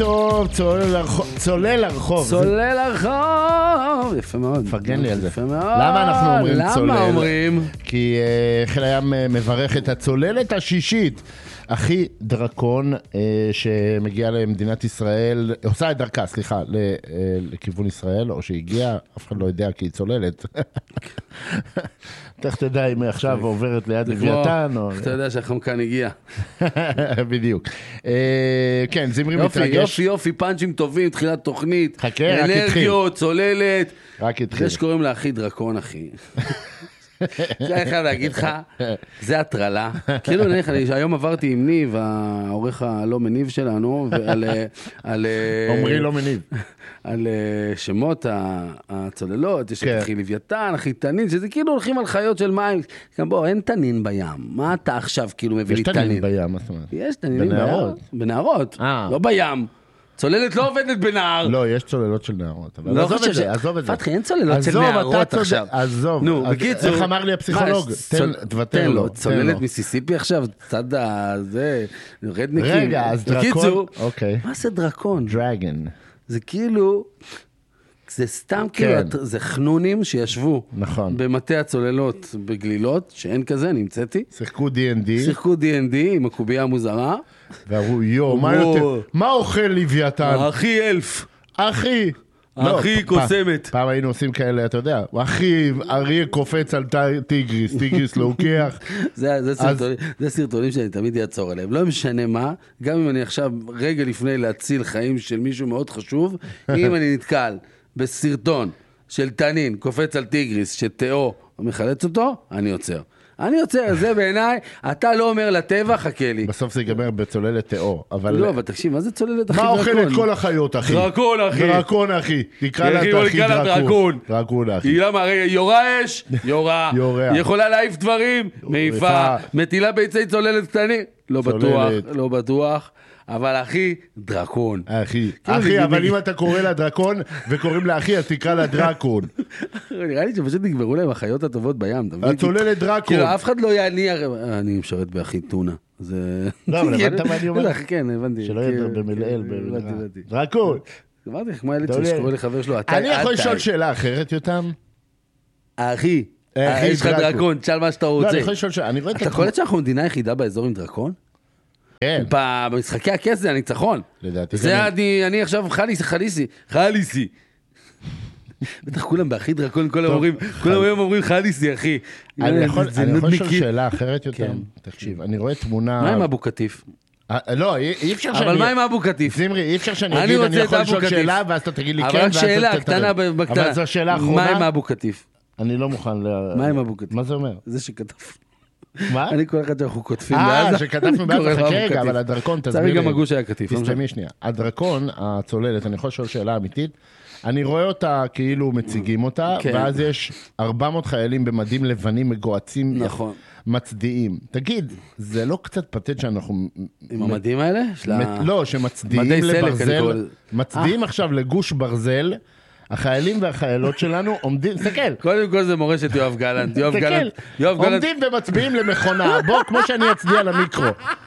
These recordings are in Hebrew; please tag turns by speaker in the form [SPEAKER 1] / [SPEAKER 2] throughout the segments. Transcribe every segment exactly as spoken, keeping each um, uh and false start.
[SPEAKER 1] טוב, צולל הרחוב. צולל הרחוב.
[SPEAKER 2] צולל הרחוב. יפה מאוד.
[SPEAKER 1] פרגן לי על זה.
[SPEAKER 2] יפה מאוד.
[SPEAKER 1] למה אנחנו אומרים צולל?
[SPEAKER 2] למה אומרים?
[SPEAKER 1] כי חיל הים מברך את הצוללת השישית. אחי דרקון שמגיע למדינת ישראל, עושה את דרכה, סליחה, לכיוון ישראל, או שהגיע, אף אחד לא יודע כי היא צוללת. תכף תדע אם היא עכשיו עוברת ליד לוויתן.
[SPEAKER 2] אתה יודע שהחמקן הגיע.
[SPEAKER 1] בדיוק. כן, זמרי מתרגש.
[SPEAKER 2] יופי, יופי, יופי, פאנצ'ים טובים, תחילת תוכנית.
[SPEAKER 1] חכה, רק התחיל.
[SPEAKER 2] אנרגיות, צוללת.
[SPEAKER 1] רק התחיל.
[SPEAKER 2] זה שקוראים לה אחי דרקון, אחי. זה אני חייב להגיד לך, זה הטרלה. כאילו, היום עברתי עם ניב, העורך הלא מניב שלנו, על...
[SPEAKER 1] אומרי לא מניב.
[SPEAKER 2] על שמות הצוללות, יש את אחי לוויתן, אחי תנין, שזה כאילו הולכים על חיות של מים. גם בוא, אין תנין בים. מה אתה עכשיו כאילו מביא לי תנין?
[SPEAKER 1] יש תנין בים, מה זאת אומרת?
[SPEAKER 2] יש תנינים בים. בנהרות. לא בים. צוללת לא עובדת בנהר.
[SPEAKER 1] לא, יש צוללות של נהרות.
[SPEAKER 2] לא
[SPEAKER 1] עזוב
[SPEAKER 2] חושב
[SPEAKER 1] את זה, עזוב את זה.
[SPEAKER 2] פתחי, אין צוללות של נהרות עכשיו.
[SPEAKER 1] עזוב,
[SPEAKER 2] נו, בקיצור.
[SPEAKER 1] איך אמר לי הפסיכולוג? תן לו.
[SPEAKER 2] צוללת מיסיסיפי עכשיו, צד הזה, רדניקים.
[SPEAKER 1] רגע, אז דרקון.
[SPEAKER 2] מה זה דרקון?
[SPEAKER 1] דרגן.
[SPEAKER 2] זה כאילו, זה סתם כאילו, זה חנונים שישבו.
[SPEAKER 1] נכון.
[SPEAKER 2] במטה הצוללות בגלילות, שאין כזה, נמצאתי.
[SPEAKER 1] שיחקו די אנד די.
[SPEAKER 2] שיחקו די אנד די עם הקובייה המוזרה.
[SPEAKER 1] ואמרו, יו, מה יותר? מה אוכל לוויתן?
[SPEAKER 2] אחי אלף.
[SPEAKER 1] אחי.
[SPEAKER 2] אחי קוסמת.
[SPEAKER 1] פעם היינו עושים כאלה, אתה יודע, אחי, אריה קופץ על טיגריס, טיגריס לוקח.
[SPEAKER 2] זה סרטונים שאני תמיד יעצור עליהם. לא משנה מה, גם אם אני עכשיו רגע לפני להציל חיים של מישהו מאוד חשוב, אם אני נתקל בסרטון של תנין, קופץ על טיגריס, שתאו מחלץ אותו, אני יוצר. אני יוצר, זה בעיניי, אתה לא אומר לטבע, חכה לי.
[SPEAKER 1] בסוף זה ייגמר בצוללת תאו, אבל...
[SPEAKER 2] לא, אבל תקשיב, מה זה צוללת אחי
[SPEAKER 1] דרקון?
[SPEAKER 2] דרקון?
[SPEAKER 1] מה אוכל את כל החיות, אחי?
[SPEAKER 2] דרקון, אחי.
[SPEAKER 1] דרקון, אחי. תקרא לה את אחי דרקון. דרקון, אחי.
[SPEAKER 2] היא למה, הרי יורה אש, יורה. היא יכולה להעיף דברים, מעיפה. מטילה ביצי צוללת קטנים. לא בטוח, לא בטוח. אבל אחי, דרקון.
[SPEAKER 1] אחי, אחי, אבל אם אתה קורא לה דרקון וקוראים לה אחי, אז תקרא לה דרקון.
[SPEAKER 2] נראה לי שפשוט נגמרו להם החיות הטובות בים.
[SPEAKER 1] הצוללת דרקון.
[SPEAKER 2] כאילו, אף אחד לא יעני, אני משרת באחי טונה. זה...
[SPEAKER 1] לא, אבל הבנת מה אני אומר?
[SPEAKER 2] כן, הבנתי.
[SPEAKER 1] שלא ידע במלעיל, דרקון.
[SPEAKER 2] אמרתי לך, כמו הילד שקורא לחבר שלו,
[SPEAKER 1] אני יכול לשאול שאלה אחרת, יותם?
[SPEAKER 2] אחי, יש לך דרקון, תשאל מה שאתה רוצה.
[SPEAKER 1] לא, אני יכול לשאול שאלה.
[SPEAKER 2] אתה קולט שאנחנו מדינה יחידה באזור עם דרקון?
[SPEAKER 1] כן.
[SPEAKER 2] במשחקי הכס זה הניצחון.
[SPEAKER 1] לדעתי.
[SPEAKER 2] זה אני עכשיו חליסי, חליסי, חליסי. בטח כולם באחי דרקון, כולם אומרים, כולם היום אומרים חליסי, אחי.
[SPEAKER 1] אני יכול לשאול שאלה אחרת יותר? תקשיב, אני רואה תמונה...
[SPEAKER 2] מה עם אבו קטיף?
[SPEAKER 1] לא, אי אפשר שאני...
[SPEAKER 2] אבל מה עם אבו קטיף?
[SPEAKER 1] זמרי, אי אפשר שאני אגיד, אני יכול לשאול שאלה, ואז אתה תגיד לי כן,
[SPEAKER 2] אבל רק שאלה, קטנה בקטנה.
[SPEAKER 1] אבל זו שאלה אחרונה.
[SPEAKER 2] מה עם אבו קטיף?
[SPEAKER 1] אני לא מוכן ל...
[SPEAKER 2] מה עם אבו קטיף?
[SPEAKER 1] מה זה אומר?
[SPEAKER 2] זה שכתב.
[SPEAKER 1] מה?
[SPEAKER 2] אני כל אחד שאנחנו כותבים
[SPEAKER 1] בעזה. אה, שכתבנו בעזה, חכה רגע, אבל הדרקון, תסביר לי.
[SPEAKER 2] צריך גם הגוש היה כתיף.
[SPEAKER 1] תסתמי שנייה. הדרקון, הצוללת, אני יכול לשאול שאלה אמיתית, אני רואה אותה כאילו מציגים אותה, ואז יש ארבע מאות חיילים במדים לבנים מגועצים, מצדיעים. תגיד, זה לא קצת פתט שאנחנו...
[SPEAKER 2] עם המדים האלה?
[SPEAKER 1] לא, שמצדיעים לברזל, מצדיעים עכשיו לגוש ברזל, החיילים והחיילות שלנו עומדים, תסתכל.
[SPEAKER 2] קודם כל זה מורשת יואב גלנט. יואב גלנט.
[SPEAKER 1] עומדים ומצביעים למכונה. בוא, כמו שאני אצדיע למיקרו.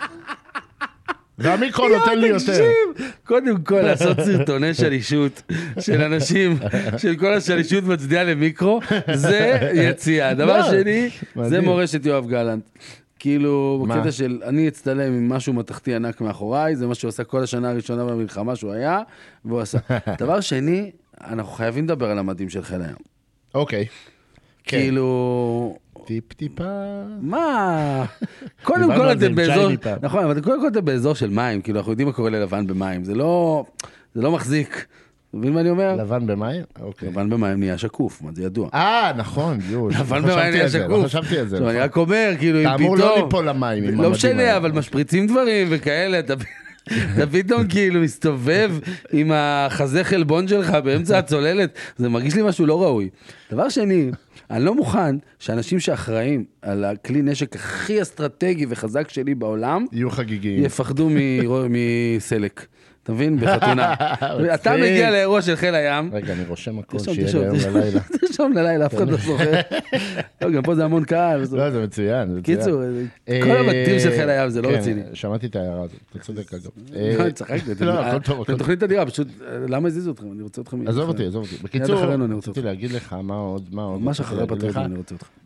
[SPEAKER 1] והמיקרו נותן לי יותר.
[SPEAKER 2] קודם כל לעשות סרטוני שלישות של אנשים, של כל השלישות מצדיעה למיקרו, זה יציאה. דבר שני, זה מורשת יואב גלנט. כאילו, בקטע של אני אצטלם עם משהו מתחתי ענק מאחוריי, זה מה שהוא עשה כל השנה הראשונה במלחמה שהוא היה, והוא עשה. דבר שני, אנחנו חייבים לדבר על המדים של חיל הים.
[SPEAKER 1] אוקיי.
[SPEAKER 2] כאילו...
[SPEAKER 1] טיפ טיפה...
[SPEAKER 2] מה? קודם כל אתם באזור... נכון, אבל קודם כל אתם באזור של מים, כאילו אנחנו יודעים מה קורה ללבן במים, זה לא... זה לא מחזיק. אתה מבין מה אני אומר?
[SPEAKER 1] לבן במים? אוקיי.
[SPEAKER 2] לבן במים נהיה שקוף, מה זה ידוע.
[SPEAKER 1] אה, נכון, יו.
[SPEAKER 2] לבן במים נהיה שקוף.
[SPEAKER 1] לא חשבתי על זה.
[SPEAKER 2] אני רק אומר, כאילו, אם פתאום...
[SPEAKER 1] אתה אמור לא ליפול למים.
[SPEAKER 2] לא משנה, אבל משפריצים דברים וכאלה, אתה... אתה פתאום כאילו מסתובב עם החזה חלבון שלך באמצע הצוללת, זה מרגיש לי משהו לא ראוי. דבר שני, אני לא מוכן שאנשים שאחראים על הכלי נשק הכי אסטרטגי וחזק שלי בעולם,
[SPEAKER 1] יהיו חגיגיים.
[SPEAKER 2] יפחדו מסלק. אתה מבין? בחתונה. אתה מגיע לאירוע של חיל הים.
[SPEAKER 1] רגע, אני רושם הכל שיהיה לי היום ללילה.
[SPEAKER 2] תרשום ללילה, אף אחד לא זוכר. גם פה זה המון קהל.
[SPEAKER 1] לא, זה מצוין.
[SPEAKER 2] קיצור, כל הבתים של חיל הים, זה לא רציני.
[SPEAKER 1] כן, שמעתי את ההערה הזאת, אתה צודק אגב.
[SPEAKER 2] לא, אני צחקתי.
[SPEAKER 1] לא, הכל טוב.
[SPEAKER 2] אתם תוכנית אדירה, פשוט, למה הזיזו אתכם? אני רוצה אתכם.
[SPEAKER 1] עזוב אותי, עזוב אותי. בקיצור, רציתי להגיד לך מה עוד, מה עוד.
[SPEAKER 2] מה שאחרי פטריוטים, אני רוצה אותך.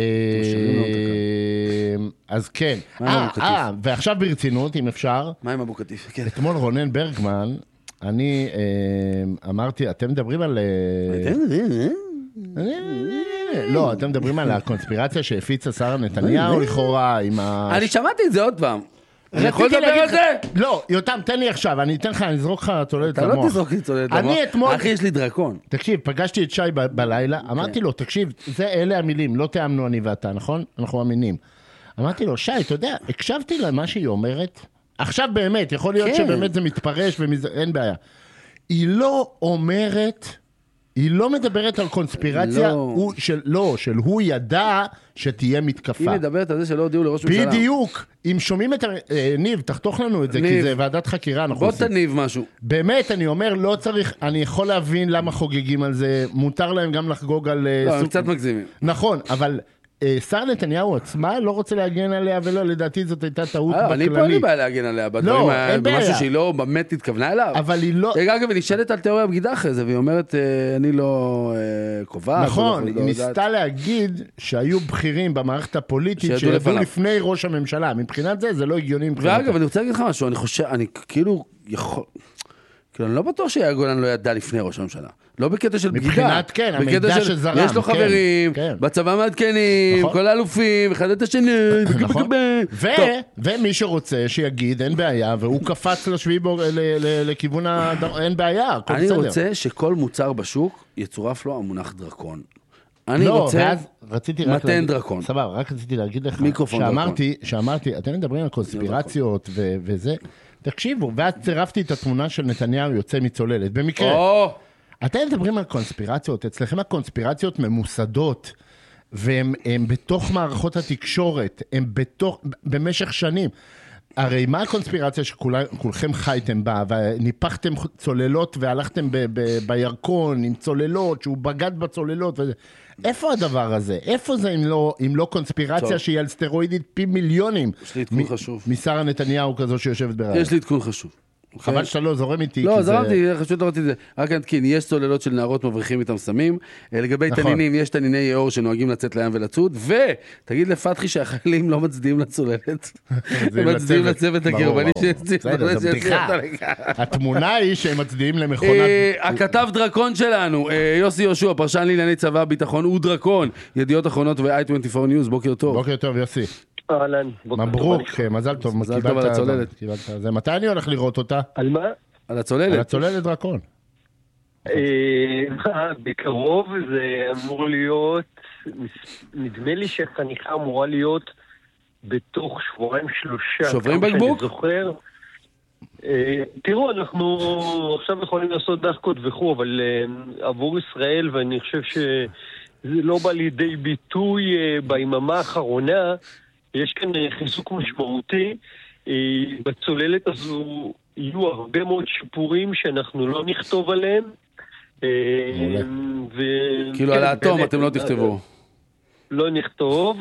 [SPEAKER 1] אז כן. אה, ועכשיו ברצינות, אם אפשר.
[SPEAKER 2] מה עם אבו קטיף?
[SPEAKER 1] אתמול רונן ברגמן, אני אמרתי, אתם מדברים על... לא, אתם מדברים על הקונספירציה שהפיצה שרה נתניהו לכאורה עם ה...
[SPEAKER 2] אני שמעתי את זה עוד פעם. אני יכול לדבר על זה?
[SPEAKER 1] לא, יותם, תן לי עכשיו, אני אתן לך, אני אזרוק לך צוללת למוח.
[SPEAKER 2] אתה לא תזרוק לי צוללת למוח. אחי, יש לי דרקון.
[SPEAKER 1] תקשיב, פגשתי את שי בלילה, אמרתי לו, תקשיב, זה אלה המילים, לא תאמנו אני ואתה, נכון? אנחנו מאמינים. אמרתי לו, שי, אתה יודע, הקשבתי למה שהיא אומרת, עכשיו באמת, יכול להיות שבאמת זה מתפרש ואין בעיה. היא לא אומרת... היא לא מדברת על קונספירציה, הוא, של, לא, של הוא ידע שתהיה מתקפה.
[SPEAKER 2] היא מדברת על זה שלא הודיעו לראש ממשלה.
[SPEAKER 1] בדיוק. אם שומעים את... ניב, תחתוך לנו את זה, ניב. כי זה ועדת חקירה.
[SPEAKER 2] בוא תניב משהו.
[SPEAKER 1] באמת, אני אומר, לא צריך... אני יכול להבין למה חוגגים על זה, מותר להם גם לחגוג על...
[SPEAKER 2] לא, סוג... הם קצת מגזימים.
[SPEAKER 1] נכון, אבל... שר נתניהו עצמה לא רוצה להגן עליה, ולא, לדעתי זאת הייתה טעות בכללי.
[SPEAKER 2] אני פה אין לי בעיה להגן עליה, בדברים, במשהו שהיא לא באמת התכוונה אליו.
[SPEAKER 1] אבל היא לא...
[SPEAKER 2] אגב, היא נשאלת על תיאוריה בגידה אחרי זה, והיא אומרת, אני לא קובעת.
[SPEAKER 1] נכון, היא ניסתה להגיד שהיו בכירים במערכת הפוליטית, שידעו לפני ראש הממשלה. מבחינת זה, זה לא הגיוני מבחינת.
[SPEAKER 2] ואגב, אני רוצה להגיד לך משהו, אני חושב, אני כאילו יכול... כאילו, אני לא בטוח שיאיר גולן לא ידע לפני ראש הממשלה. לא בקטע של בגידה.
[SPEAKER 1] מבחינת, כן, המידע שזרם.
[SPEAKER 2] יש לו חברים, בצבא מעדכנים, כל האלופים, אחד את השני.
[SPEAKER 1] נכון. ומי שרוצה שיגיד, אין בעיה, והוא קפץ לשביעי לכיוון ה... אין בעיה, הכל בסדר.
[SPEAKER 2] אני רוצה שכל מוצר בשוק יצורף לו המונח דרקון. אני
[SPEAKER 1] לא,
[SPEAKER 2] רוצה
[SPEAKER 1] מתן דרקון. סבבה, רק רציתי להגיד לך, שאמרתי, שאמרתי, אתם מדברים על קונספירציות וזה, תקשיבו, ואז צירפתי את התמונה של נתניהו יוצא מצוללת, במקרה. אתם מדברים על קונספירציות, אצלכם הקונספירציות ממוסדות, והן בתוך מערכות התקשורת, הן בתוך, במשך שנים. הרי מה הקונספירציה שכולכם חייתם בה, וניפחתם צוללות והלכתם ב- ב- בירקון עם צוללות, שהוא בגד בצוללות וזה. איפה הדבר הזה? איפה זה אם לא, אם לא קונספירציה טוב. שהיא על סטרואידית פי מיליונים?
[SPEAKER 2] יש לי עדכון מ- חשוב.
[SPEAKER 1] משרה נתניהו כזו שיושבת ברעיון.
[SPEAKER 2] יש לי עדכון חשוב.
[SPEAKER 1] חבל שאתה לא זורם איתי.
[SPEAKER 2] לא, זרמתי, חשוב לראות את זה. רק נתקין, יש צוללות של נערות מבריחים איתם סמים, לגבי תנינים, יש תניני יאור שנוהגים לצאת לים ולצוד, ותגיד לפתחי שהחיילים לא מצדיעים לצוללת, הם מצדיעים לצוות הגרמני שיציב.
[SPEAKER 1] בסדר, זו בדיחה. התמונה היא שהם מצדיעים למכונת...
[SPEAKER 2] הכתב דרקון שלנו, יוסי יהושע, פרשן לענייני צבא, ביטחון, הוא דרקון, ידיעות אחרונות ו-איי עשרים וארבע ניוז, בוקר טוב.
[SPEAKER 1] בוקר טוב, יוסי.
[SPEAKER 3] אהלן.
[SPEAKER 1] מברוק, מזל טוב.
[SPEAKER 2] מזל טוב על הצוללת.
[SPEAKER 1] מתי אני הולך לראות אותה?
[SPEAKER 3] על מה?
[SPEAKER 2] על הצוללת.
[SPEAKER 1] על הצוללת דרקון.
[SPEAKER 3] בקרוב זה אמור להיות, נדמה לי שהחניכה אמורה להיות בתוך שבועיים שלושה.
[SPEAKER 2] שוברים בקבוק?
[SPEAKER 3] אני זוכר. תראו, אנחנו עכשיו יכולים לעשות דחקות וכו', אבל עבור ישראל, ואני חושב שזה לא בא לידי ביטוי ביממה האחרונה, יש כאן חיזוק משמעותי. בצוללת הזו יהיו הרבה מאוד שיפורים שאנחנו לא נכתוב עליהם.
[SPEAKER 2] כאילו על האטום אתם לא תכתבו.
[SPEAKER 3] לא נכתוב,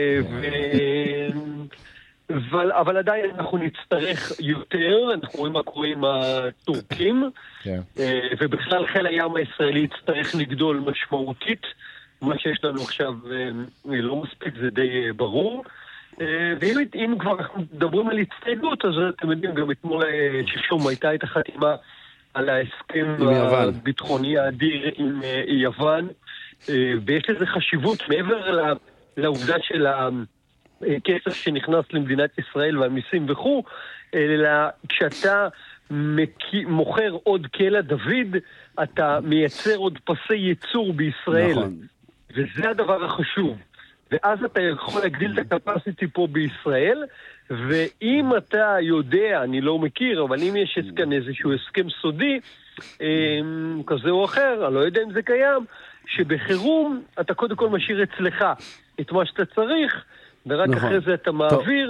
[SPEAKER 3] אבל עדיין אנחנו נצטרך יותר. אנחנו רואים מה קורה עם הטורקים, ובכלל חיל הים הישראלי יצטרך לגדול משמעותית. מה שיש לנו עכשיו לא מספיק, זה די ברור. ואם כבר אנחנו מדברים על הצטיידות, אז אתם יודעים, גם אתמול שלשום הייתה את החתימה על ההסכם הביטחוני האדיר עם יוון, ויש לזה חשיבות מעבר לעובדה של הכסף שנכנס למדינת ישראל והמיסים וכו', אלא כשאתה מוכר עוד קלע דוד, אתה מייצר עוד פסי ייצור בישראל. נכון. וזה הדבר החשוב. ואז אתה יכול להגדיל את הקפסיטי פה בישראל, ואם אתה יודע, אני לא מכיר, אבל אם יש כאן איזשהו הסכם סודי, כזה או אחר, אני לא יודע אם זה קיים, שבחירום אתה קודם כל משאיר אצלך את מה שאתה צריך, ורק נכון. אחרי זה אתה מעביר,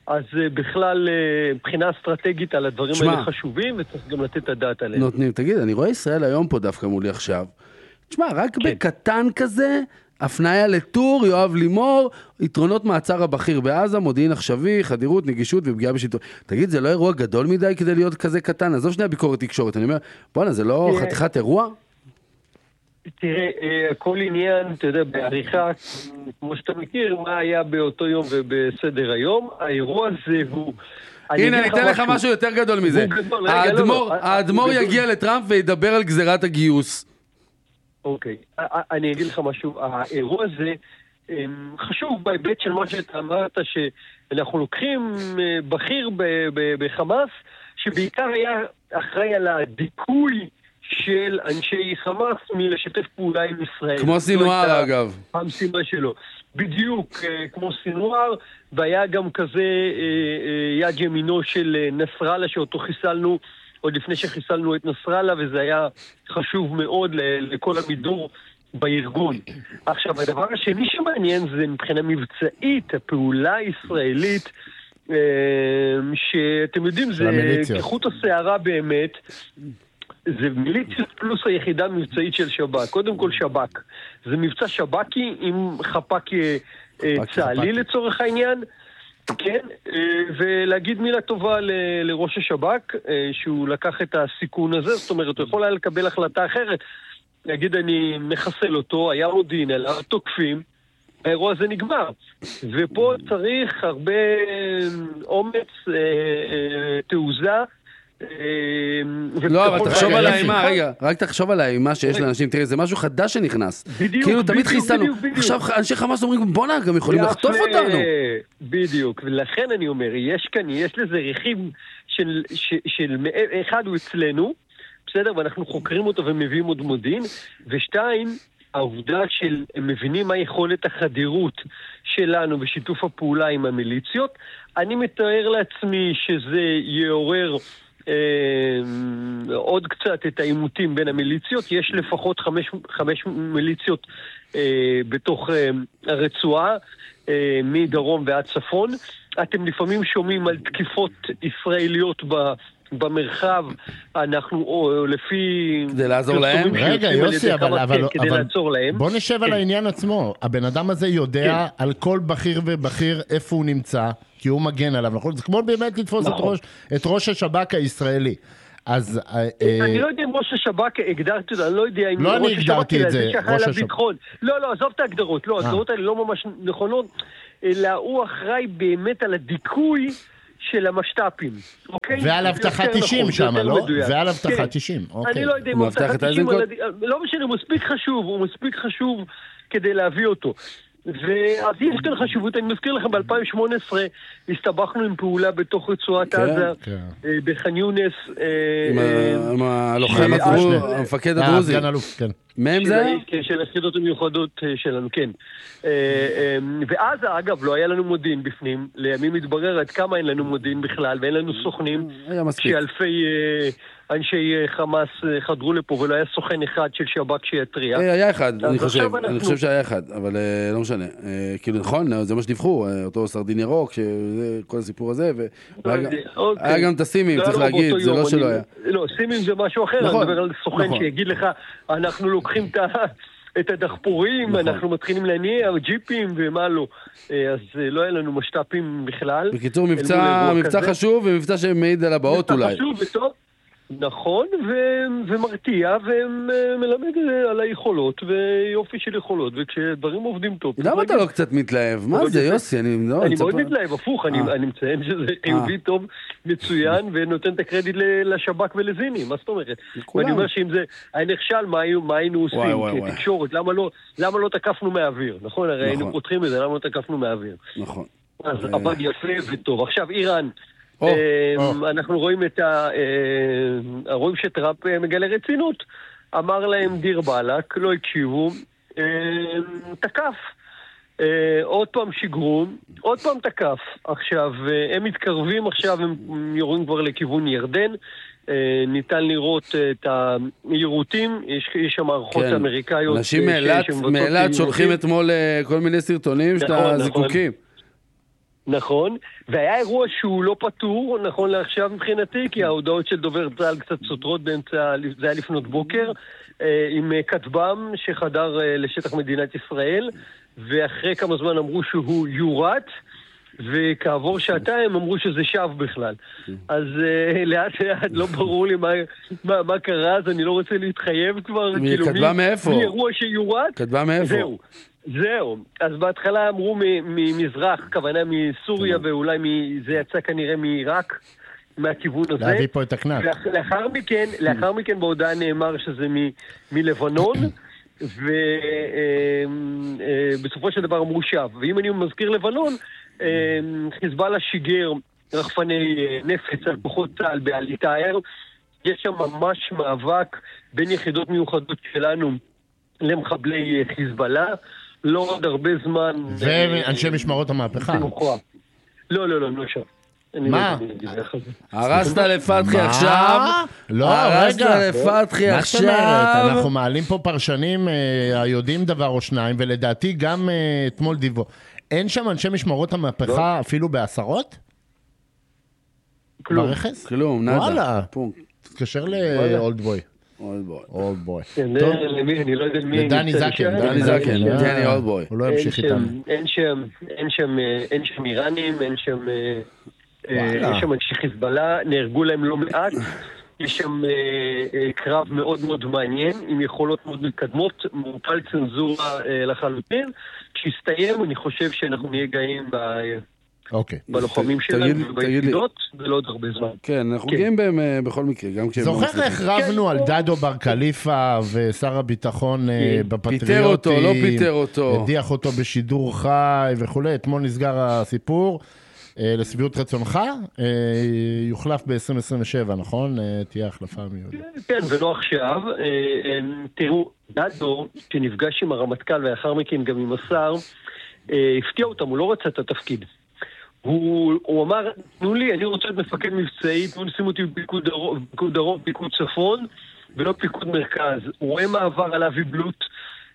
[SPEAKER 3] אז בכלל, מבחינה אסטרטגית על הדברים האלה חשובים, וצריך גם לתת את הדעת עליהם.
[SPEAKER 2] נותנים, תגיד, אני רואה ישראל היום פה דווקא מולי עכשיו. תשמע, רק בקטן כזה, הפניה לטור, יואב לימור, יתרונות מעצר הבכיר בעזה, מודיעין עכשווי, חדירות, נגישות ופגיעה בשלטון. תגיד, זה לא אירוע גדול מדי כדי להיות כזה קטן? אז לא שני הביקורת תקשורת. אני אומר, בוא'נה, זה לא חתיכת אירוע?
[SPEAKER 3] תראה, הכל עניין, אתה יודע, בעריכה, כמו שאתה מכיר, מה היה באותו יום ובסדר היום. האירוע הזה הוא...
[SPEAKER 2] הנה, אני אתן לך משהו יותר גדול מזה. האדמו"ר יגיע לטראמפ וידבר על גזירת הגיוס.
[SPEAKER 3] אוקיי, אני אגיד לך משהו. האירוע הזה חשוב בהיבט של מה שאתה אמרת, שאנחנו לוקחים בכיר בחמאס, שבעיקר היה אחראי על הדיכוי של אנשי חמאס מלשתף פעולה עם ישראל.
[SPEAKER 2] כמו סינואר אגב.
[SPEAKER 3] המשימה שלו. בדיוק כמו סינואר, והיה גם כזה יד ימינו של נסראללה שאותו חיסלנו, עוד לפני שחיסלנו את נסראללה, וזה היה חשוב מאוד לכל המידור בארגון. עכשיו, הדבר השני שמעניין זה מבחינה מבצעית, הפעולה הישראלית, שאתם יודעים, זה כחוט השערה באמת, זה מיליציות פלוס היחידה מבצעית של שב"כ. קודם כל שב"כ. זה מבצע שב"כי עם חפ"ק צה"לי לצורך העניין. כן, ולהגיד מילה טובה ל- לראש השב"כ, שהוא לקח את הסיכון הזה, זאת אומרת, הוא יכול היה לקבל החלטה אחרת. להגיד, אני מחסל אותו, היה מודיעין עליו, תוקפים, האירוע הזה נגמר. ופה צריך הרבה אומץ, תעוזה,
[SPEAKER 2] לא, אבל תחשוב על האימה, רגע, רק תחשוב על האימה שיש לאנשים, תראה, זה משהו חדש שנכנס.
[SPEAKER 3] בדיוק,
[SPEAKER 2] כאילו תמיד
[SPEAKER 3] בדיוק,
[SPEAKER 2] חיסנו.
[SPEAKER 3] בדיוק, בדיוק.
[SPEAKER 2] עכשיו אנשי חמאס אומרים, בוא נה, גם יכולים לחטוף אותנו.
[SPEAKER 3] בדיוק, ולכן אני אומר, יש כאן, יש לזה רכיב של, של, של אחד הוא אצלנו, בסדר, ואנחנו חוקרים אותו ומביאים עוד מודיעין, ושתיים, העובדה של מבינים מה יכולת החדירות שלנו בשיתוף הפעולה עם המיליציות. אני מתאר לעצמי שזה יעורר אה, עוד קצת את העימותים בין המיליציות. יש לפחות חמש, חמש מיליציות אה, בתוך אה, הרצועה, אה, מדרום ועד צפון. אתם לפעמים שומעים על תקיפות ישראליות ב... במרחב, אנחנו, או לפי...
[SPEAKER 2] כדי לעזור להם?
[SPEAKER 1] רגע, יוסי, אבל, אבל,
[SPEAKER 3] כדי
[SPEAKER 1] אבל
[SPEAKER 3] לעצור להם.
[SPEAKER 1] בוא נשב על העניין עצמו. הבן אדם הזה יודע על כל בכיר ובכיר איפה הוא נמצא, כי הוא מגן עליו, נכון? זה כמו באמת לתפוס את ראש, את ראש השב"כ הישראלי. אז...
[SPEAKER 3] אני לא יודע אם ראש השב"כ הגדרתי, אני לא יודע אם...
[SPEAKER 1] לא אני הגדרתי את זה,
[SPEAKER 3] ראש השב"כ. לא, לא, עזוב את ההגדרות, לא, ההגדרות האלה לא ממש נכונות, אלא הוא אחראי באמת על הדיכוי של המשטאפים, אוקיי?
[SPEAKER 1] ועל הבטחת תשעים שם, לא? ועל הבטחת תשעים, אוקיי.
[SPEAKER 3] אני לא יודע אם הוא הבטחת תשעים, לא משנה, הוא מספיק חשוב, הוא מספיק חשוב כדי להביא אותו. ואז יש כאן חשיבות, אני מזכיר לכם, ב-אלפיים שמונה עשרה הסתבכנו עם פעולה בתוך רצועת עזה, בח'אן יונס.
[SPEAKER 2] עם הלוחם, המפקד הדרוזי. מהם זה?
[SPEAKER 3] של היחידות המיוחדות שלנו, כן. ואז, אגב, לא היה לנו מודיעין בפנים, לימים התברר עד כמה אין לנו מודיעין בכלל, ואין לנו סוכנים, שאלפי אנשי חמאס חדרו לפה, ולא היה סוכן אחד של שב"כ שיטריע.
[SPEAKER 2] היה אחד, אני חושב, אני חושב שהיה אחד, אבל לא משנה. כאילו, נכון, זה מה שדיווחו, אותו סרדין ירוק, כל הסיפור הזה, והיה גם את הסימים, צריך להגיד, זה לא שלא היה.
[SPEAKER 3] לא, סימים זה משהו אחר, אני מדבר על סוכן שיגיד לך, אנחנו לוקחים את הדחפורים, אנחנו מתחילים להניע, ג'יפים ומה לא. אז לא היה לנו משת"פים בכלל.
[SPEAKER 2] בקיצור, מבצע חשוב ומבצע שמעיד על הבאות אולי.
[SPEAKER 3] מבצע חשוב וטוב. נכון, ומרתיע, ומלמד על היכולות, ויופי של יכולות, וכשדברים עובדים טוב.
[SPEAKER 2] למה אתה לא קצת מתלהב? מה זה, יוסי? אני
[SPEAKER 3] מאוד מתלהב, הפוך, אני מציין שזה חיובי טוב, מצוין, ונותן את הקרדיט לשב"כ ולזיני, מה זאת אומרת? ואני אומר שאם זה היה נכשל, מה היינו עושים כתקשורת? למה לא תקפנו מהאוויר? נכון, הרי היינו פותחים את זה, למה לא תקפנו מהאוויר?
[SPEAKER 2] נכון.
[SPEAKER 3] אז עבד יפה וטוב. עכשיו, איראן, אנחנו רואים את ה... רואים שטראמפ מגלה רצינות. אמר להם דיר בלק, לא הקשיבו, תקף. עוד פעם שיגרו, עוד פעם תקף. עכשיו, הם מתקרבים עכשיו, הם יורים כבר לכיוון ירדן. ניתן לראות את היירוטים, יש שם מערכות אמריקאיות.
[SPEAKER 2] אנשים מאילת שולחים אתמול כל מיני סרטונים שאתה זיקוקים.
[SPEAKER 3] נכון, והיה אירוע שהוא לא פתור, נכון לעכשיו מבחינתי, כי ההודעות של דובר צה"ל קצת סותרות באמצע, זה היה לפנות בוקר, עם כתב"ם שחדר לשטח מדינת ישראל, ואחרי כמה זמן אמרו שהוא יורט, וכעבור שעתיים אמרו שזה שב בכלל. אז לאט לאט לא ברור לי מה קרה, אז אני לא רוצה להתחייב כבר.
[SPEAKER 2] כתב"ם מאיפה?
[SPEAKER 3] מי אירוע שיורט?
[SPEAKER 2] כתב"ם מאיפה?
[SPEAKER 3] זהו. זהו, אז בהתחלה אמרו ממזרח, כוונה מסוריה, ואולי זה יצא כנראה מעיראק, מהכיוון הזה.
[SPEAKER 1] להביא פה את הקנק.
[SPEAKER 3] לאחר מכן, לאחר מכן בהודעה נאמר שזה מלבנון, ובסופו של דבר אמרו שב. ואם אני מזכיר לבנון, חיזבאללה שיגר רחפני נפץ על כוחות צה"ל באל-עטאר, יש שם ממש מאבק בין יחידות מיוחדות שלנו למחבלי חיזבאללה, לא עוד הרבה זמן...
[SPEAKER 1] ואנשי משמרות המהפכה.
[SPEAKER 3] לא, לא, לא, לא שם.
[SPEAKER 1] מה?
[SPEAKER 2] הרסת לפתחי עכשיו?
[SPEAKER 1] לא,
[SPEAKER 2] הרסת
[SPEAKER 1] רגע.
[SPEAKER 2] לפתחי
[SPEAKER 1] מה זאת אומרת?
[SPEAKER 2] עכשיו?
[SPEAKER 1] אנחנו מעלים פה פרשנים היודעים דבר או שניים, ולדעתי גם אתמול דיוו. אין שם אנשי משמרות המהפכה אפילו בעשרות?
[SPEAKER 3] כלום.
[SPEAKER 1] ברכס?
[SPEAKER 2] כלום, נדה.
[SPEAKER 1] וואלה.
[SPEAKER 2] פונקט.
[SPEAKER 1] תתקשר לאולד בוי.
[SPEAKER 2] אולד בוי.
[SPEAKER 1] אולד בוי.
[SPEAKER 3] למי? אני לא יודע מי...
[SPEAKER 1] לדני זקן.
[SPEAKER 2] דני זקן, דני אולד בוי.
[SPEAKER 1] הוא לא ימשיך איתנו.
[SPEAKER 3] אין שם, אין שם, אין שם איראנים, אין שם... יש שם אנשי חיזבאללה, נהרגו להם לא מעט, יש שם קרב מאוד מאוד מעניין, עם יכולות מאוד מתקדמות, מופל צנזורה לחלוטין, כשהסתיים אני חושב שאנחנו נהיה גאים בלוחמים שלנו וביחידות, ולא עוד הרבה זמן.
[SPEAKER 2] כן, אנחנו גאים בהם בכל מקרה, גם כשהם...
[SPEAKER 1] זוכר איך רבנו על דדו בר קליפה ושר הביטחון בפטריוטים?
[SPEAKER 2] פיטר אותו, לא פיטר אותו.
[SPEAKER 1] הדיח אותו בשידור חי וכולי, אתמול נסגר הסיפור. לסביבות רצונך, יוחלף ב-עשרים עשרים ושבע, נכון? תהיה החלפה מיוחדת.
[SPEAKER 3] כן, ולא עכשיו. תראו, דדו, שנפגש עם הרמטכ"ל ואחר מכן גם עם השר, הפתיע אותם, הוא לא רצה את התפקיד. הוא אמר, תנו לי, אני רוצה את מפקד מבצעי, תנו שימו אותי בפיקוד דרום, פיקוד צפון, ולא פיקוד מרכז. הוא רואה מעבר על אבי בלוט,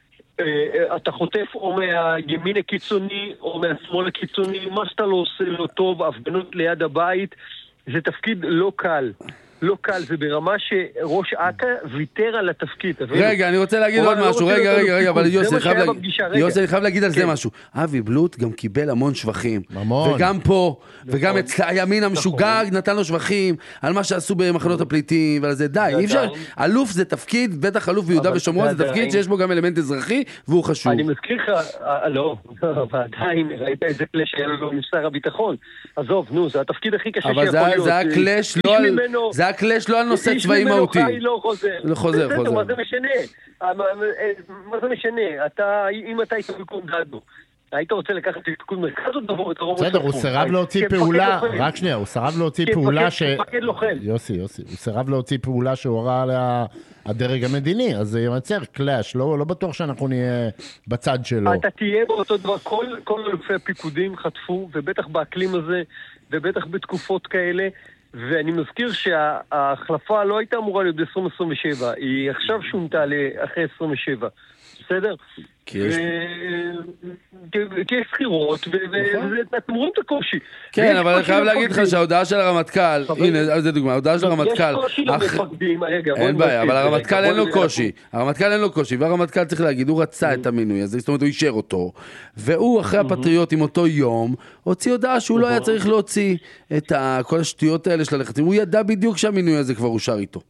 [SPEAKER 3] אתה חוטף או מהימין הקיצוני או מהשמאל הקיצוני, מה שאתה לא עושה לא טוב, הפגנות ליד הבית, זה תפקיד לא קל. לא קל, זה ברמה שראש אכ"א ויתר על התפקיד.
[SPEAKER 2] רגע, אני רוצה להגיד עוד משהו, רגע, רגע, רגע, אבל יוסי, אני חייב להגיד על זה משהו. אבי בלוט גם קיבל המון שבחים. וגם פה, וגם אצל הימין המשוגע נתן לו שבחים על מה שעשו במחנות הפליטים, ועל זה די, אי אפשר, אלוף זה תפקיד, בטח אלוף ביהודה ושומרון זה תפקיד שיש בו גם אלמנט אזרחי, והוא חשוב.
[SPEAKER 3] אני מזכיר לך, לא, ועדיין ראית איזה קלאש היה לו משר הביטחון. עזוב, נו, זה התפקיד הכי קשה שיכול להיות.
[SPEAKER 2] זה היה קלאש לא על... זה היה קלאש לא על נושא צבאי מהותי.
[SPEAKER 3] לא חוזר.
[SPEAKER 2] לא חוזר, חוזר.
[SPEAKER 3] מה זה משנה? מה זה משנה? אתה, אם אתה היית בקום דדו, היית רוצה לקחת את פיקוד מרכז או דבור את הרוב?
[SPEAKER 1] בסדר, הוא סירב להוציא פעולה, רק שנייה, הוא סירב להוציא פעולה ש...
[SPEAKER 3] כמפקד לוחם.
[SPEAKER 1] יוסי, יוסי, הוא סירב להוציא פעולה שהורה על הדרג המדיני, אז זה ימצר קלאש, לא בטוח שאנחנו נהיה בצד שלו.
[SPEAKER 3] אתה תהיה באותו דבר, כל אלופי הפיקודים חטפו, ובטח באקלים הזה, ובטח בתקופות כאלה, ואני מזכיר שההחלפה לא הייתה אמורה להיות ב-עשרים עשרים ושבע, היא עכשיו שונתה לאחרי עשרים ושבע, בסדר?
[SPEAKER 2] כי יש...
[SPEAKER 3] כי יש בחירות, ואתם רואים את הקושי.
[SPEAKER 2] כן, אבל אני חייב להגיד לך שההודעה של הרמטכ"ל, הנה, זו דוגמה, ההודעה של הרמטכ"ל...
[SPEAKER 3] יש קושי למפקדים, רגע.
[SPEAKER 2] אין בעיה, אבל הרמטכ"ל אין לו קושי. הרמטכ"ל אין לו קושי, והרמטכ"ל צריך להגיד, הוא רצה את המינוי הזה, זאת אומרת, הוא אישר אותו, והוא אחרי הפטריוטים אותו יום, הוציא הודעה שהוא לא היה צריך להוציא את כל השטויות האלה של הלחצים. הוא ידע בדיוק שהמינוי הזה כבר אושר איתו.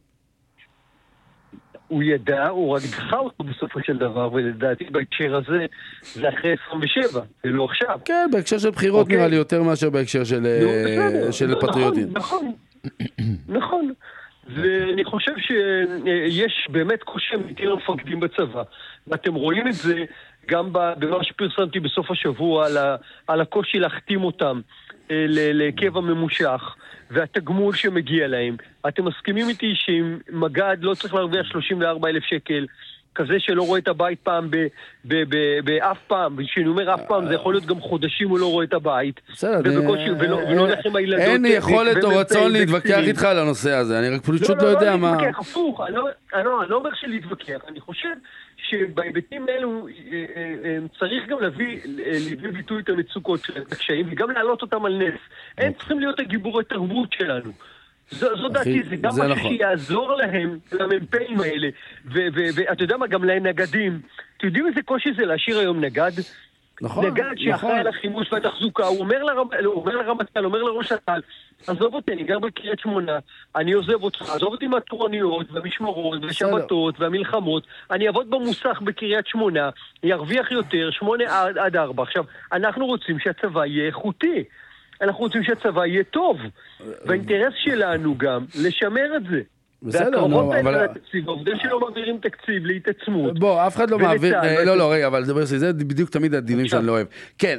[SPEAKER 3] הוא ידע, הוא רק דחה אותו בסופו של דבר, ולדעתי בהקשר הזה זה אחרי עשרים ושבע, זה לא עכשיו.
[SPEAKER 2] כן, בהקשר של בחירות נראה לי יותר מאשר בהקשר של פטריוטים.
[SPEAKER 3] נכון, נכון. ואני חושב שיש באמת קושי אמיתי למפקדים בצבא, ואתם רואים את זה גם במה שפרסמתי בסוף השבוע על הקושי להחתים אותם לקבע ממושך, והתגמול שמגיע להם. אתם מסכימים איתי שאם מג"ד לא צריך להרוויח שלושים וארבעה אלף שקל, כזה שלא רואה את הבית פעם באף פעם, וכשאני אומר אף פעם זה יכול להיות גם חודשים הוא לא רואה את הבית, ולא הולך עם הילדות.
[SPEAKER 2] אין לי יכולת או רצון להתווכח איתך על הנושא הזה, אני רק פשוט לא יודע מה...
[SPEAKER 3] לא, לא, הפוך, אני לא אומר שלהתווכח, אני חושב שבהיבטים האלו צריך גם להביא לידי ביטוי את המצוקות שלהם, את הקשיים, וגם להעלות אותם על נס. הם צריכים להיות הגיבורי תרבות שלנו. זו דעתי, זה גם מה שיעזור להם, למ"פים האלה, ואתה יודע מה, גם לנגדים. אתם יודעים איזה קושי זה להשאיר היום נגד?
[SPEAKER 2] נכון,
[SPEAKER 3] נגד שאחראי על החימוש והתחזוקה, הוא אומר לרמטכ"ל, אומר לראש אט"ל, עזוב אותי, אני גר בקריית שמונה, אני עוזב אותך, עזוב אותי מהתורניות והמשמרות והשבתות והמלחמות, אני אעבוד במוסך בקריית שמונה, ירוויח יותר, שמונה עד ארבע. עכשיו, אנחנו רוצים שהצבא יהיה איכותי, אנחנו רוצים שהצבא יהיה טוב, והאינטרס שלנו גם לשמר את זה.
[SPEAKER 2] בסדר, נו, אבל...
[SPEAKER 3] העובדה שלא מעבירים תקציב להתעצמות.
[SPEAKER 2] בוא, אף אחד לא מעביר... לא, לא, רגע, אבל זה בדיוק תמיד הדינים שאני לא אוהב. כן,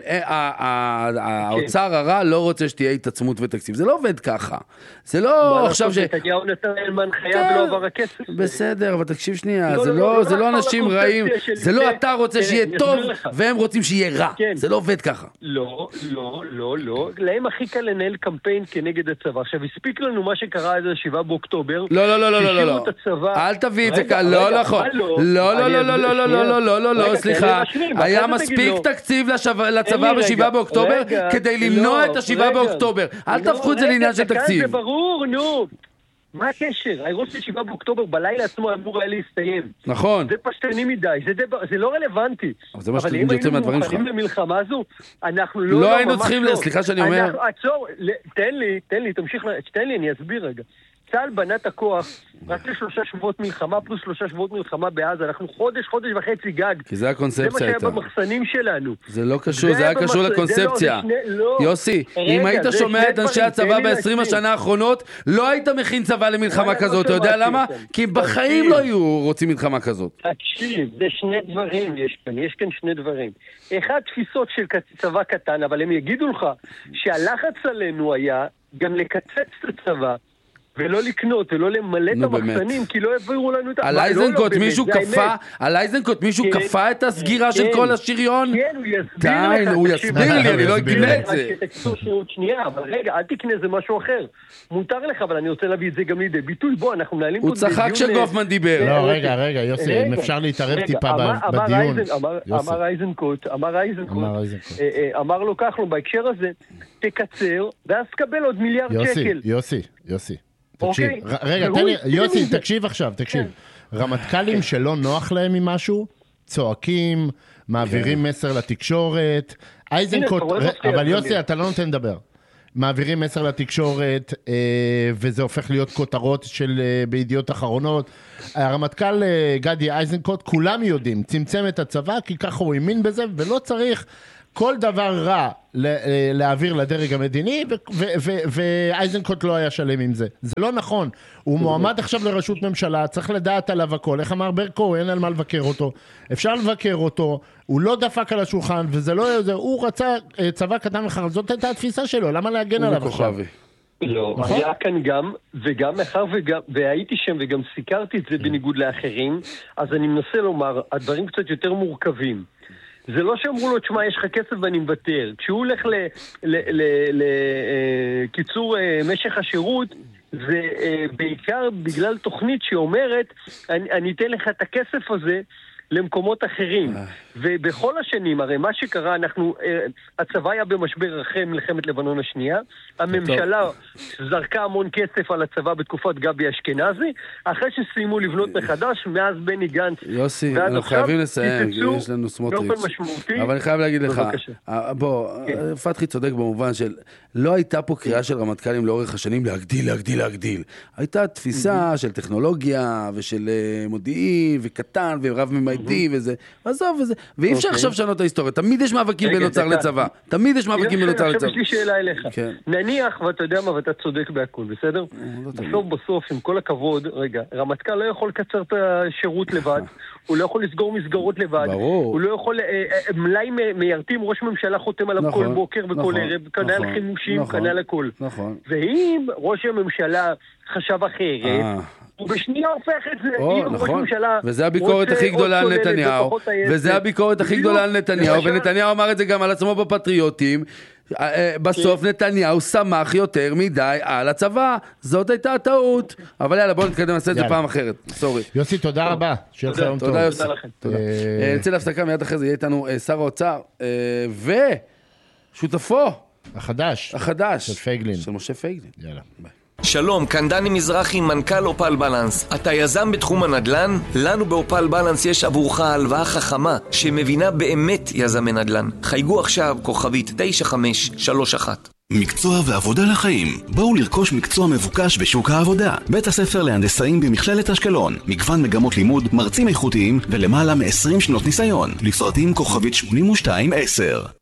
[SPEAKER 2] האוצר הרע לא רוצה שתהיה התעצמות ותקציב. זה לא עובד ככה. זה לא עכשיו ש...
[SPEAKER 3] נתניהו נתן מהנחיה ולא עבר הכסף.
[SPEAKER 2] בסדר, אבל תקשיב שנייה, זה לא אנשים רעים, זה לא אתה רוצה שיהיה טוב, והם רוצים שיהיה רע. זה לא עובד ככה.
[SPEAKER 3] לא, לא, לא, לא. להם הכי קל לנהל קמפיין כנגד הצבא. עכשיו, הספיק לנו מה שקרה עד השבעה באוקטובר.
[SPEAKER 2] לא, לא, לא, לא, לא, לא. אל תביא את זה כאן, לא נכון. לא, לא, לא, לא, לא, לא, לא, לא, לא, לא, סליחה. היה מספיק תקציב לצבא בשבעה באוקטובר כדי למנוע את השבעה באוקטובר. אל תהפכו את זה לעניין של תקציב.
[SPEAKER 3] זה ברור, נו. מה הקשר? האירוע של שבעה באוקטובר בלילה עצמו אמור היה להסתיים.
[SPEAKER 2] נכון.
[SPEAKER 3] זה פשטני מדי, זה לא רלוונטי.
[SPEAKER 2] אבל זה מה שאתה יוצא מהדברים שלך.
[SPEAKER 3] אם היינו מוכנים למלחמה הזו, אנחנו לא...
[SPEAKER 2] לא היינו צריכים, סליחה שאני אומר...
[SPEAKER 3] עצור, תן לי, תן לי, תמשיך, תן לי, אני אסביר רגע. צה"ל בנה את הכוח, רק לשלושה שבועות מלחמה, פלוס שלושה שבועות מלחמה בעזה, אנחנו חודש, חודש וחצי גג.
[SPEAKER 2] כי זה הקונספציה הייתה.
[SPEAKER 3] זה מה שהיה במחסנים שלנו.
[SPEAKER 2] זה לא קשור, זה היה קשור לקונספציה. יוסי, אם היית שומע את אנשי הצבא ב-עשרים השנה האחרונות, לא היית מכין צבא למלחמה כזאת, אתה יודע למה? כי בחיים לא היו רוצים מלחמה כזאת.
[SPEAKER 3] תקשיב, זה שני דברים יש כאן, יש כאן שני דברים. אחד, תפיסות של צבא קטן, אבל הם יגידו לך שהלחץ עלינו היה גם לקצץ את הצבא, ולא לקנות, ולא למלא את המחסנים, כי לא העבירו לנו את...
[SPEAKER 2] על איזנקוט מישהו כפה, על איזנקוט מישהו כפה את הסגירה של כל השריון?
[SPEAKER 3] כן, הוא יסביר לך.
[SPEAKER 2] הוא יסביר לי, אני לא אקנה את זה.
[SPEAKER 3] תקצור שירות שנייה, אבל רגע, אל תקנה, זה משהו אחר. מותר לך, אבל אני רוצה להביא את זה גם לידי ביטוי. בוא, אנחנו מנהלים...
[SPEAKER 2] הוא צחק שגופמן דיבר.
[SPEAKER 1] לא, רגע, רגע, יוסי, אם אפשר להתערב טיפה בדיון.
[SPEAKER 3] אמר איזנקוט, אמר איזנקוט, אמר לו כחלון בהקשר הזה, תקצר, ואז תקבל עוד מיליארד שקל.
[SPEAKER 1] יוסי, יוסי. תקשיב, רגע, תן לי, יוסי, תקשיב עכשיו, תקשיב. רמטכ"לים שלא נוח להם ממשהו, צועקים, מעבירים מסר לתקשורת, איזנקוט, אבל יוסי, אתה לא נותן לדבר. מעבירים מסר לתקשורת, וזה הופך להיות כותרות של בידיעות אחרונות. הרמטכ"ל גדי איזנקוט, כולם יודעים, צמצם את הצבא, כי ככה הוא האמין בזה, ולא צריך כל דבר רע להעביר לדרג המדיני, ואייזנקוט לא היה שלם עם זה. זה לא נכון. הוא מועמד עכשיו לראשות ממשלה, צריך לדעת עליו הכל. איך אמר ברקו, אין על מה לבקר אותו. אפשר לבקר אותו, הוא לא דפק על השולחן, וזה לא... הוא רצה צבא קטן וחרל, זאת הייתה התפיסה שלו, למה להגן עליו עכשיו?
[SPEAKER 3] לא, היה כאן גם, וגם מאחר וגם, והייתי שם וגם סיקרתי את זה בניגוד לאחרים, אז אני מנסה לומר, הדברים קצת יותר מורכבים. זה לא שאמרו לו, תשמע, יש לך כסף ואני מוותר. כשהוא הולך לקיצור משך השירות, זה בעיקר בגלל תוכנית שאומרת, אני, אני אתן לך את הכסף הזה למקומות אחרים. ובכל השנים, הרי מה שקרה, אנחנו, הצבא היה במשבר אחרי מלחמת לבנון השנייה, הממשלה זרקה המון כסף על הצבא בתקופת גבי אשכנזי, אחרי שסיימו לבנות מחדש, מאז בני גנץ.
[SPEAKER 2] יוסי, אנחנו חייבים לסיים, יש לנו סמוטריץ'. אבל אני חייב להגיד לך, בוא, פתחי צודק במובן של, לא הייתה פה קריאה של רמטכ"לים לאורך השנים להגדיל, להגדיל, להגדיל. הייתה תפיסה של טכנולוגיה ושל מודיעין וקטן ורב ממייתי וזה, עזוב וזה. ואי אפשר עכשיו לשנות את ההיסטוריה, תמיד יש מאבקים בין אוצר לצבא, תמיד יש מאבקים בין אוצר לצבא.
[SPEAKER 3] עכשיו יש לי שאלה אליך, נניח, ואתה יודע מה, ואתה צודק בהכל, בסדר? בסוף בסוף, עם כל הכבוד, רגע, רמטכ"ל לא יכול לקצר את השירות לבד, הוא לא יכול לסגור מסגרות לבד, הוא לא יכול, מלאי מיירתים, ראש ממשלה חותם עליו כל בוקר וכל ערב, כנ"ל חימושים, כנ"ל הכל. ואם ראש הממשלה חשב אחרת, ובשנייה הופך את זה,
[SPEAKER 2] כאילו ראש ממשלה... וזה הביקורת הכי גדולה על נתניהו, וזה הביקורת הכי גדולה על נתניהו, ונתניהו אמר את זה גם על עצמו בפטריוטים, בסוף נתניהו שמח יותר מדי על הצבא, זאת הייתה הטעות, אבל יאללה בואו נתקדם, נעשה את זה פעם אחרת, סורי.
[SPEAKER 1] יוסי, תודה רבה, שיהיה לך יום טוב.
[SPEAKER 2] תודה יוסי. נצא להפסקה, מיד אחרי זה יהיה איתנו שר האוצר, ושותפו,
[SPEAKER 1] החדש,
[SPEAKER 2] החדש,
[SPEAKER 1] של פייגלין,
[SPEAKER 2] של משה פייגלין.
[SPEAKER 1] יאללה, ביי.
[SPEAKER 4] שלום, כאן דני מזרחי, מנכ"ל אופל בלנס. אתה יזם בתחום הנדל"ן? לנו באופל בלנס יש עבורך הלוואה חכמה שמבינה באמת יזמי נדל"ן. חייגו עכשיו כוכבית תשע חמש שלוש אחת.
[SPEAKER 5] מקצוע ועבודה לחיים. בואו לרכוש מקצוע מבוקש בשוק העבודה. בית הספר להנדסאים במכללת אשקלון. מגוון מגמות לימוד, מרצים איכותיים ולמעלה מ-עשרים שנות ניסיון. לפרטים כוכבית שמונים ושתיים עשר.